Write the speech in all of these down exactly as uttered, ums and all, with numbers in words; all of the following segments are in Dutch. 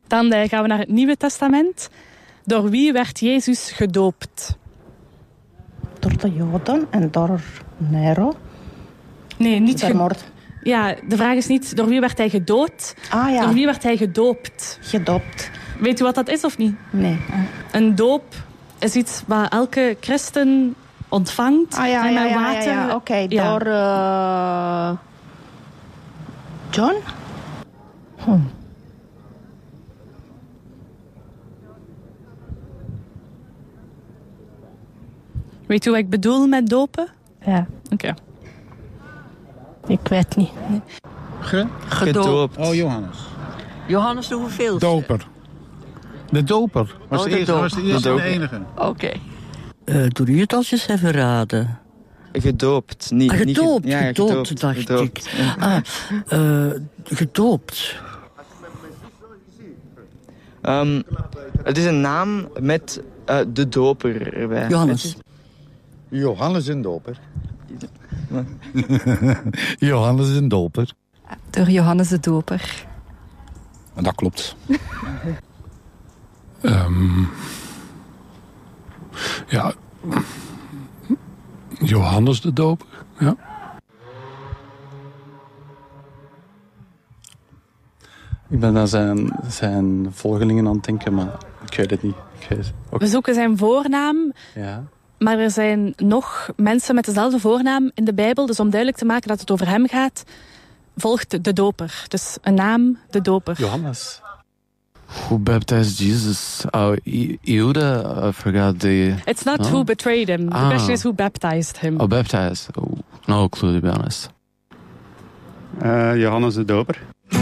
Dan uh, gaan we naar het Nieuwe Testament. Door wie werd Jezus gedoopt? Door de Joden en door Nero. Nee, niet gedoopt. Ja, de vraag is niet door wie werd hij gedood. Ah, ja. Door wie werd hij gedoopt? Gedoopt. Weet u wat dat is of niet? Nee. Een doop is iets wat elke christen ontvangt. Ah ja, en ja, met ja, water. ja, ja. Oké, okay, ja. door uh... John? Hm. Weet u wat ik bedoel met dopen? Ja. Oké. Okay. Ik weet niet. Nee. Ge? Gedoopt. Oh, Johannes. Johannes de hoeveelste? Doper. De doper. Was oh, de, eerste, doper. was de eerste de en de enige. Oké. Okay. Uh, doe je het als je eens even raden? Gedoopt. Niet, ah, gedoopt, niet ge- ja, gedoopt, gedoopt, dacht gedoopt. ik. Ah, uh, gedoopt. Um, het is een naam met uh, de doper erbij. Johannes. Johannes en doper. Johannes en doper. Door Johannes de Doper. Dat klopt. um, ja... Johannes de Doper, ja. Ik ben aan zijn, zijn volgelingen aan het denken, maar ik weet het niet. Ik weet het ook. We zoeken zijn voornaam, ja. Maar er zijn nog mensen met dezelfde voornaam in de Bijbel. Dus om duidelijk te maken dat het over hem gaat, volgt de doper. Dus een naam, de doper. Johannes. Who baptized Jesus? Oh, Judah? I forgot the... It's not no? who betrayed him. The ah. question is who baptized him. Oh, baptized. Oh, no clue, to be honest. Uh, Johannes de Doper.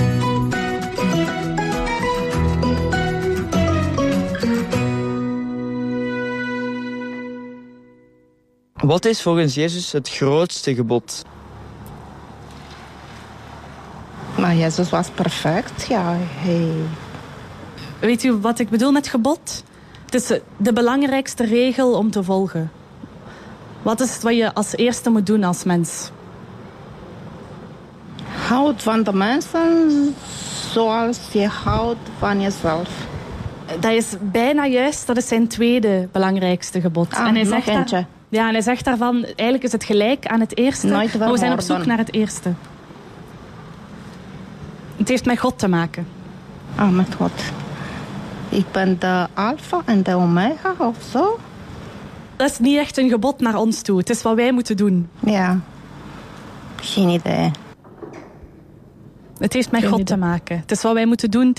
Wat is volgens Jezus het grootste gebod? Maar Jezus was perfect, ja. Hij... Weet u wat ik bedoel met gebod? Het is de belangrijkste regel om te volgen. Wat is het wat je als eerste moet doen als mens? Houd van de mensen zoals je houdt van jezelf. Dat is bijna juist, dat is zijn tweede belangrijkste gebod. Ah, en hij nog zegt eentje. Daar, ja, en hij zegt daarvan, eigenlijk is het gelijk aan het eerste, Nooit maar we zijn op worden. zoek naar het eerste. Het heeft met God te maken. Ah, met God. Ik ben de alfa en de omega of zo. Dat is niet echt een gebod naar ons toe. Het is wat wij moeten doen. Ja. Geen idee. Het heeft met Geen God idee. te maken. Het is wat wij moeten doen